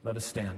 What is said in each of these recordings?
Let us stand.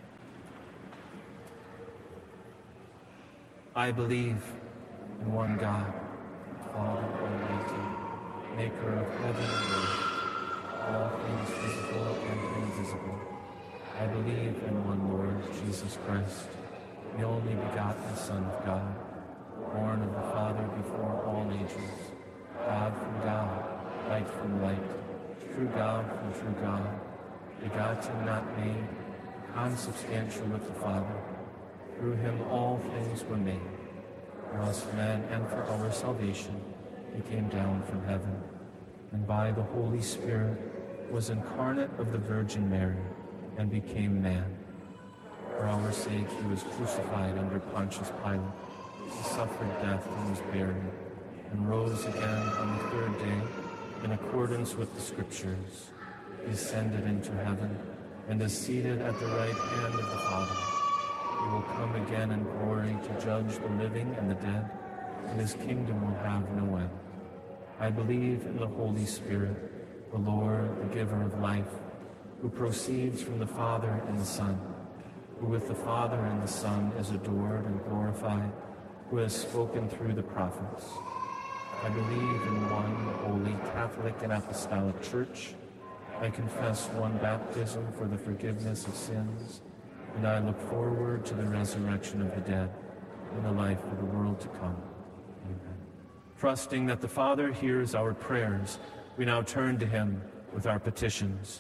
I believe in one God, Father Almighty, maker of heaven and earth, all things visible and invisible. I believe in one Lord, Jesus Christ, the only begotten Son of God, born of the Father before all ages, God from God, light from light, true God from true God, begotten, not made, consubstantial with the Father. Through him all things were made. For us men and for our salvation, he came down from heaven, and by the Holy Spirit was incarnate of the Virgin Mary, and became man. For our sake he was crucified under Pontius Pilate. He suffered death and was buried, and rose again on the third day, in accordance with the Scriptures. He ascended into heaven, and is seated at the right hand of the Father. He will come again in glory to judge the living and the dead, and his kingdom will have no end. I believe in the Holy Spirit, the Lord, the giver of life, who proceeds from the Father and the Son, who with the Father and the Son is adored and glorified, who has spoken through the prophets. I believe in one holy Catholic and Apostolic Church. I confess one baptism for the forgiveness of sins, and I look forward to the resurrection of the dead and the life of the world to come. Amen. Trusting that the Father hears our prayers, we now turn to him with our petitions.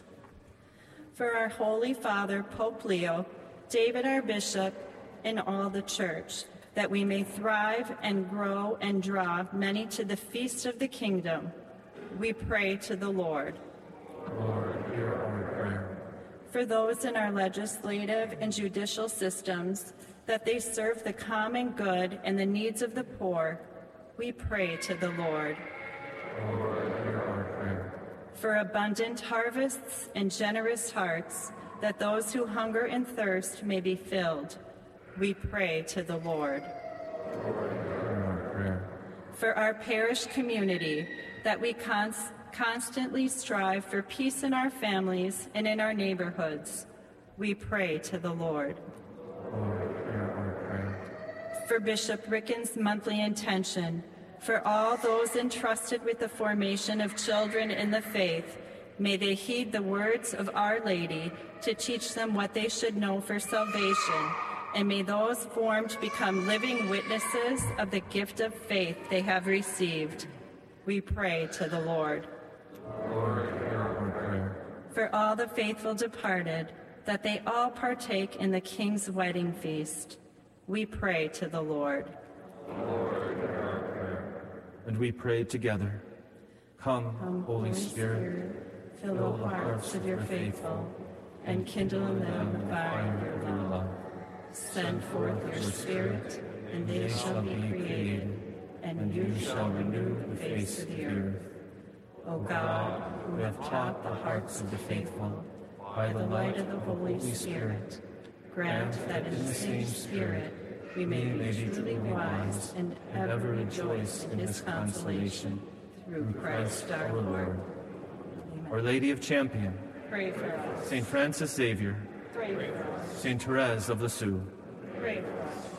For our Holy Father, Pope Leo, David our Bishop, and all the Church, that we may thrive and grow and draw many to the feast of the kingdom, we pray to the Lord. Lord, hear our prayer. For those in our legislative and judicial systems, that they serve the common good and the needs of the poor, we pray to the Lord. Lord, hear our prayer. For abundant harvests and generous hearts, that those who hunger and thirst may be filled, we pray to the Lord. Lord, hear our prayer. For our parish community, that we constantly strive for peace in our families and in our neighborhoods, we pray to the Lord. Lord, hear our prayer. For Bishop Ricken's monthly intention, for all those entrusted with the formation of children in the faith, may they heed the words of Our Lady to teach them what they should know for salvation, and may those formed become living witnesses of the gift of faith they have received. We pray to the Lord. Lord, hear our prayer. For all the faithful departed, that they all partake in the King's wedding feast, we pray to the Lord. Lord, hear our prayer. And we pray together. Come, Holy Spirit, fill the hearts of your faithful, and kindle in them the fire of your love. Send forth your Spirit, and they shall be created, and you shall renew the face of the earth. O God, who have taught the hearts of the faithful, by the light of the Holy Spirit, grant that in the same Spirit we may be truly wise and ever rejoice in his consolation, through Christ our Lord. Amen. Our Lady of Champion, Pray for us. St. Francis Xavier, Pray for us. St. Therese of Lisieux, Pray for us.